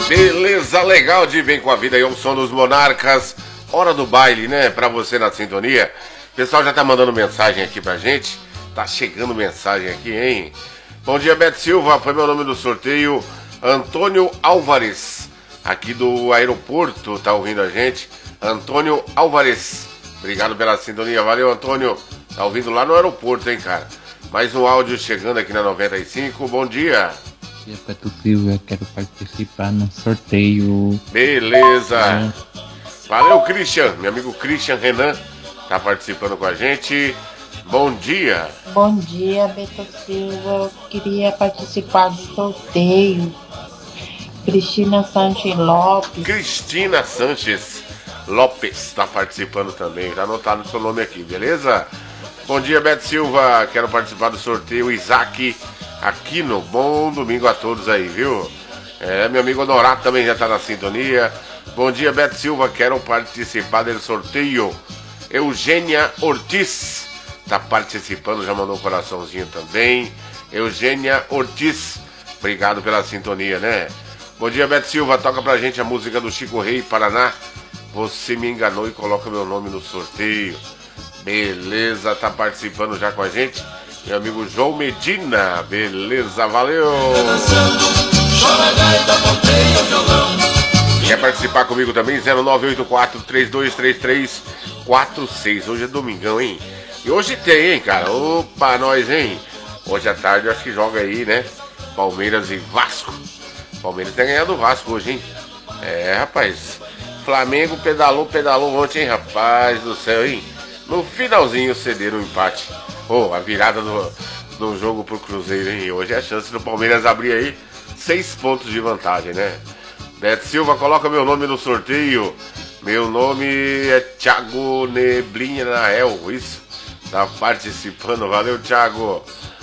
Beleza, legal de bem com a vida. E o som dos Monarcas. Hora do baile, né? Pra você na sintonia. O pessoal já tá mandando mensagem aqui pra gente. Tá chegando mensagem aqui, hein? Bom dia, Beto Silva. Foi meu nome do sorteio. Antônio Álvares, aqui do aeroporto, tá ouvindo a gente. Antônio Álvares. Obrigado pela sintonia. Valeu, Antônio. Tá ouvindo lá no aeroporto, hein, cara? Mais um áudio chegando aqui na 95. Bom dia. Bom dia, Beto Silva. Eu quero participar no sorteio. Beleza. Valeu, Christian. Meu amigo Christian Renan tá participando com a gente. Bom dia. Bom dia, Beto Silva. Eu queria participar do sorteio. Cristina Sanches Lopes. Cristina Sanches Lopes tá participando também. Tá anotado o seu nome aqui, beleza? Bom dia, Beto Silva. Quero participar do sorteio. Isaac Aquino. Bom domingo a todos aí, viu? Meu amigo Honorato também já tá na sintonia. Bom dia, Beto Silva. Quero participar do sorteio. Eugênia Ortiz tá participando, já mandou um coraçãozinho também. Eugênia Ortiz, obrigado pela sintonia, né? Bom dia, Beto Silva. Toca pra gente a música do Chico Rei, Paraná. Você me enganou e coloca meu nome no sorteio. Beleza, tá participando já com a gente meu amigo João Medina. Beleza, valeu. Quer participar comigo também? 0984-3233-46. Hoje é domingão, hein? E hoje tem, hein, cara? Opa, nós, hein? Hoje à tarde eu acho que joga aí, né? Palmeiras e Vasco. Palmeiras tem ganhado o Vasco hoje, hein? Rapaz. Flamengo pedalou ontem, hein, rapaz do céu, hein? No finalzinho cederam o empate. A virada do jogo pro Cruzeiro, hein? Hoje é a chance do Palmeiras abrir aí 6 pontos de vantagem, né? Beto Silva, coloca meu nome no sorteio. Meu nome é Thiago Neblinha Nael, isso. Tá participando, valeu, Thiago.